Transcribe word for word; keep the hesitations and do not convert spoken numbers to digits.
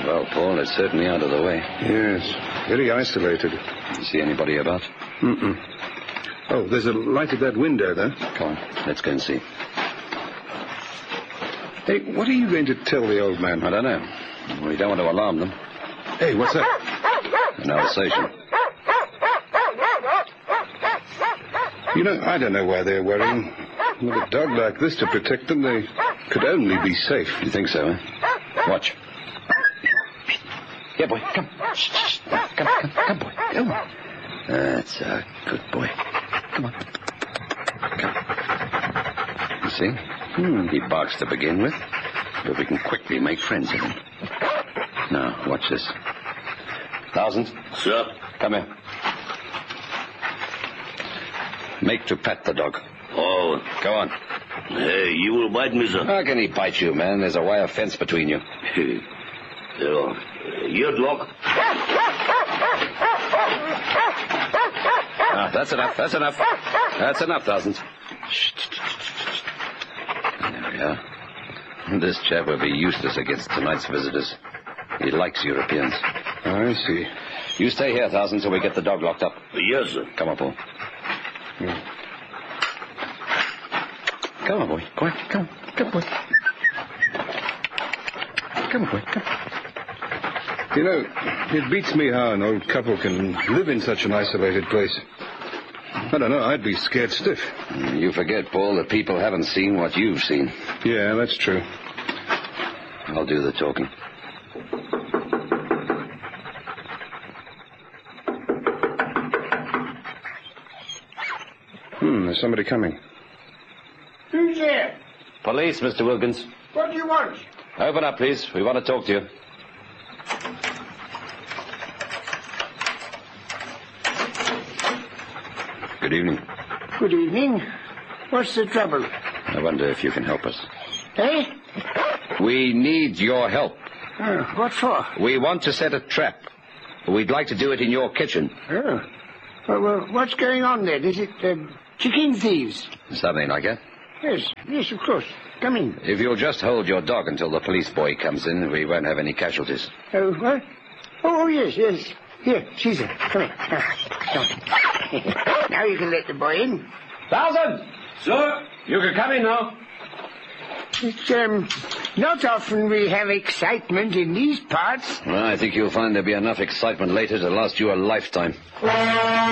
Well, Paul, it's certainly out of the way. Yes, very isolated. See anybody about? Mm-mm. Oh, there's a light at that window, though. Come on, let's go and see. Hey, what are you going to tell the old man? I don't know. We don't want to alarm them. Hey, what's that? An Alsatian. You know, I don't know why they're worrying. With a dog like this to protect them, they could only be safe. You think so, eh? Watch. Yeah, boy, come. Shh, shh. Come, come, come, boy. Come on. That's a good boy. Come on. Come. You see? Hmm, he barks to begin with, but we can quickly make friends with him. Now, watch this. Thousand? Sir? Come here. Make to pet the dog. Oh. Go on. Hey, you will bite me, sir. How can he bite you, man? There's a wire fence between you. uh, your dog. Ah, that's enough. That's enough. That's enough, Thousands. There we are. This chap will be useless against tonight's visitors. He likes Europeans. I see. You stay here, Thousand, till we get the dog locked up. Yes, sir. Come on, Paul. Hmm. Come on, boy. Go on. Come on. Come on, boy. Come on, boy. Come on. You know, it beats me how an old couple can live in such an isolated place. I don't know, I'd be scared stiff. You forget, Paul, that people haven't seen what you've seen. Yeah, that's true. I'll do the talking. Hmm, there's somebody coming. Who's there? Police, Mister Wilkins. What do you want? Open up, please. We want to talk to you. Good evening. Good evening. What's the trouble? I wonder if you can help us. Eh? We need your help. Uh, what for? We want to set a trap. We'd like to do it in your kitchen. Oh. Well, well, what's going on then? Is it uh, chicken thieves? Something like that. Yes, yes, of course. Come in. If you'll just hold your dog until the police boy comes in, we won't have any casualties. Oh, what? Oh, yes, yes. Here, Caesar, come here. Come on. Now you can let the boy in. Thousand! Sir? You can come in now. It's, um, not often we have excitement in these parts. Well, I think you'll find there'll be enough excitement later to last you a lifetime.